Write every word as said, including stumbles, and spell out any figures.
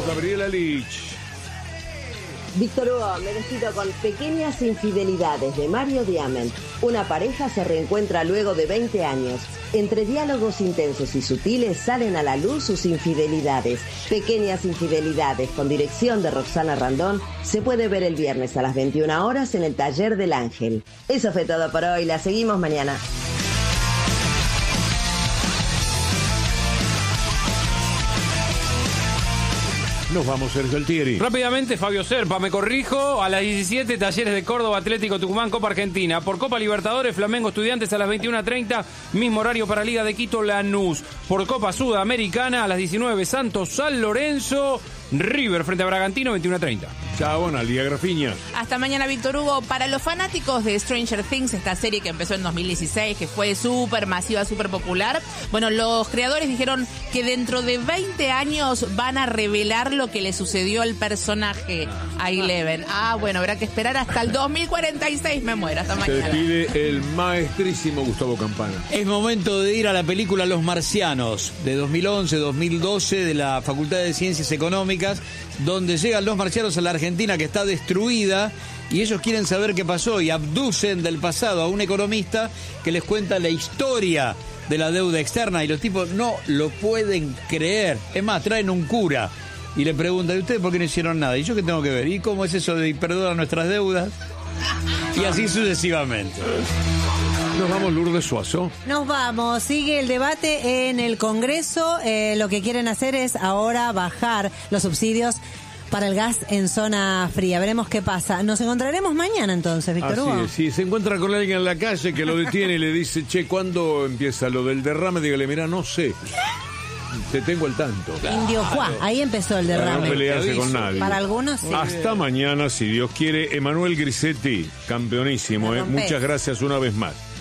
Vamos, Gabriela Lich. Víctor Hugo, me despido con Pequeñas infidelidades de Mario Diamant. Una pareja se reencuentra luego de veinte años. Entre diálogos intensos y sutiles salen a la luz sus infidelidades. Pequeñas infidelidades, con dirección de Roxana Randón, se puede ver el viernes a las veintiuna horas en el Taller del Ángel. Eso fue todo por hoy, la seguimos mañana. Nos vamos, Sergio Altieri. Rápidamente, Fabio Serpa, me corrijo. A las diecisiete, Talleres de Córdoba, Atlético Tucumán, Copa Argentina. Por Copa Libertadores, Flamengo Estudiantes a las veintiuna treinta. Mismo horario para Liga de Quito, Lanús. Por Copa Sudamericana, a las diecinueve, Santos San Lorenzo. River frente a Bragantino, veintiuna treinta. Chao, Analia Grafiña. Hasta mañana, Víctor Hugo. Para los fanáticos de Stranger Things, esta serie que empezó en dos mil dieciséis, que fue súper masiva, súper popular, bueno, los creadores dijeron que dentro de veinte años van a revelar lo que le sucedió al personaje a Eleven. Ah, bueno, habrá que esperar hasta el dos mil cuarenta y seis. Me muero, hasta Se mañana. despide el maestrísimo Gustavo Campana. Es momento de ir a la película Los Marcianos, de dos mil once, dos mil doce, de la Facultad de Ciencias Económicas, donde llegan los marcianos a la Argentina, que está destruida, y ellos quieren saber qué pasó y abducen del pasado a un economista que les cuenta la historia de la deuda externa, y los tipos no lo pueden creer. Es más, traen un cura y le preguntan: ¿y ustedes por qué no hicieron nada? ¿Y yo qué tengo que ver? ¿Y cómo es eso de perdonar nuestras deudas? Y así sucesivamente. Nos vamos, Lourdes Suazo. Nos vamos, sigue el debate en el Congreso. Eh, lo que quieren hacer es ahora bajar los subsidios para el gas en zona fría. Veremos qué pasa. Nos encontraremos mañana entonces, Víctor Hugo. Así es, si se encuentra con alguien en la calle que lo detiene y le dice: che, ¿cuándo empieza lo del derrame? Dígale: mira, no sé. Te tengo al tanto. Indio Juá, ahí empezó el Para no derrame. pelearse con nadie. Para algunos sí. Hasta mañana, si Dios quiere. Emanuel Grisetti, campeonísimo. La ¿eh? rompés. Muchas gracias una vez más.